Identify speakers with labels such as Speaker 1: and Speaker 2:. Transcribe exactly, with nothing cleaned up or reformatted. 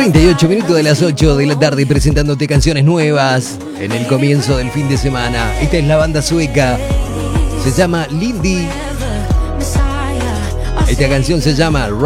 Speaker 1: treinta y ocho minutos de las ocho de la tarde presentándote canciones nuevas en el comienzo del fin de semana. Esta es la banda sueca, se llama Lindy. Esta canción se llama